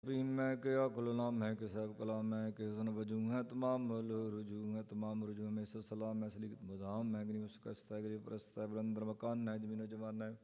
ਵੀ ਮੈਂ ਕਿਆ ਕੁਲ ਨਾਮ ਹੈ ਕਿ ਸਹਿਬ ਕਲਾ ਮੈਂ ਕਿ ਹੁਸਨ ਵਜੂ ਹੈ ਤਮਾਮ ਮਲ ਰਜੂ ਹੈ ਤਮਾਮ ਰਜੂ ਮੈਂ ਸੋ ਸਲਾਮ ਮੈਂ ਸਲੀਕਤ ਮੁਦਾਮ ਮੈਂ ਗਨੀ ਮੁਸਕਸਤਾ ਗਰੀ ਪ੍ਰਸਤਾ ਬਲੰਦਰ ਮਕਾਨ ਹੈ ਜਮੀਨੋ ਜਮਾਨਾ ਹੈ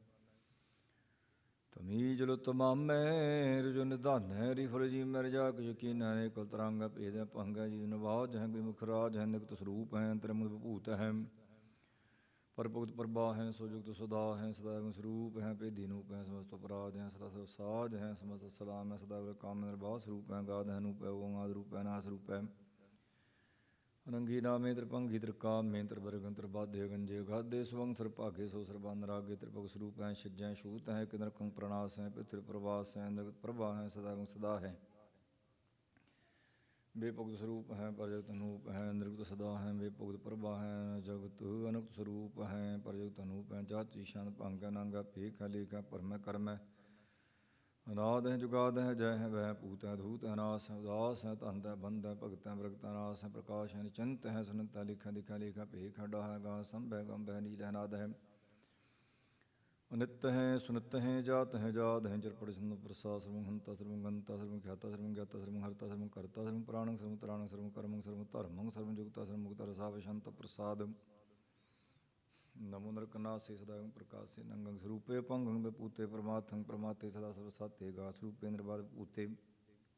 ਤਮੀਜ ਲੁ ਤਮਾਮ ਮੈਂ ਰਜੂ ਨਿਧਾਨ ਹੈ ਰਿਫਲ ਜੀ ਮਰ ਜਾ ਕਿ ਯਕੀਨ ਹੈ ਕੁਲ ਤਰੰਗ ਭੇਦ ਭੰਗ ਜੀ ਨਿਵਾਜ ਹੈ ਕੋਈ ਮੁਖ ਰਾਜ ਹੈ ਨਿਕਟ ਸਰੂਪ ਹੈ ਅੰਤਰ ਮੁਦ ਭੂਤ ਹੈ ਪਰ ਭੁਗਤ ਪ੍ਰਭਾ ਹੈ ਸੁਜੁਗਤ ਸੁਦਾ ਹੈ ਸਦਾ ਸਰੂਪ ਹੈ ਭੇਦੀ ਨੂਪ ਹੈ ਸਮਸਤ ਅਪਰਾਧ ਹੈ ਸਦਾ ਸਭ ਸਾਜ ਹੈ ਸਮਸਤ ਸਲਾਮ ਹੈ ਸਦਾ ਕਾਮ ਨਿਰਭਾਸ ਰੂਪ ਹੈ ਗਾਧ ਹੈ ਨੂਪ ਹੈ ਓੰਗਾਦ ਰੂਪ ਹੈ ਨਾਸ ਰੂਪ ਹੈ ਅਨੰਗੀ ਨਾਮੇ ਤ੍ਰਿਪੰਗੀ ਤ੍ਰਿਕਾਮ ਮੇ ਤ੍ਰਿਵਰਗੰ ਤ੍ਰਿਬਾਧੇ ਗੰਜੇ ਗਾਧੇ ਸਵੰਗ ਸਰਭਾਗੇ ਸੋ ਸਰਬੰਨ ਰਾਗੇ ਤ੍ਰਿਪਗ ਸਰੂਪ ਹੈ ਛਿਜੈ ਛੂਤ ਹੈ ਕਿਨਰਕੰ ਪ੍ਰਣਾਸ ਹੈ ਪਿਤ੍ਰ ਪ੍ਰਵਾਸ ਹੈ ਨਿਰਗਤ ਪ੍ਰਭਾ ਹੈ ਸਦਾ ਸਦਾ ਹੈ ਬੇਭੁਗਤ ਸਰੂਪ ਹੈ ਪਰਜਗਤ ਅਨੂਪ ਹੈ ਨਿਰਗਤ ਸਦਾ ਹੈ ਬੇਭੁਗਤ ਪ੍ਰਭਾ ਹੈ ਜਗਤ ਅਨੁਕਤ ਸਰੂਪ ਹੈ ਪਰਜਗਤ ਅਨੂਪ ਹੈ ਜਾਤੀ ਛੰਦ ਭੰਗ ਹੈ ਨੰਗਾ ਭੇਖ ਹੈ ਲੇਖ ਹੈ ਭਰਮ ਹੈ ਕਰਮ ਹੈ ਅਨਾਦ ਹੈ ਜੁਗਾਦ ਹੈ ਜੈ ਹੈ ਵੈ ਭੂਤ ਹੈ ਧੂਤ ਹੈ ਨਾਸ ਹੈ ਉਦਾਸ ਹੈ ਧੰਦ ਹੈ ਬੰਦ ਹੈ ਭਗਤ ਹੈ ਵਿਰਗਤ ਹੈ ਨਾਸ ਹੈ ਪ੍ਰਕਾਸ਼ ਹੈ ਨਿਚੰਤ ਹੈ ਸੁਨੰਤ ਹੈ ਲਿਖਾ ਦਿਖਾ ਲੇਖਾ ਭੇਖ ਹੈ ਡਾ ਹੈ ਗਾ ਸੰਭ ਹੈ ਗੰਭ ਹੈ ਨੀਲ ਹੈ ਨਾਦ ਹੈ ਅਨਿਤ ਹੈ ਸੁਨਿਤ ਹੈ ਜਾਤ ਹੈ ਜਾਦ ਹੈ ਚਰਪੜ ਸਿੰਧੂ ਪ੍ਰਸਾਦ ਸਰਵੰ ਹੰਤਾ ਸਰਵੰ ਗੰਤਾ ਸਰਵੰ ਖਿਆਤਾ ਸਰਵੰ ਗਿਆਤਾ ਸਰਵੰ ਹਰਤਾ ਸਰਵੰ ਕਰਤਾ ਸਰਵੰ ਪ੍ਰਾਣੰ ਸਰਵੰ ਤਰਾਣੰ ਸਰਵੰ ਕਰਮੰ ਸਰਵੰ ਧਰਮੰ ਸਰਵੰ ਜੁਗਤਾ ਸਰਵੰ ਮੁਕਤਾ ਰਸਾ ਵਿਸ਼ੰਤ ਪ੍ਰਸਾਦ ਨਮੋ ਨਰਕਨਾਸੇ ਸਦਾ ਪ੍ਰਕਾਸੇ ਨੰਗੰ ਸਰੂਪੇ ਭੰਗੰ ਬਪੂਤੇ ਪ੍ਰਮਾਥੰ ਪ੍ਰਮਾਤੇ ਸਦਾ ਸਰਵ ਸਾਤੇ ਗਾ ਸਰੂਪੇ ਨਿਰਬਾਦ ਭੂਤੇ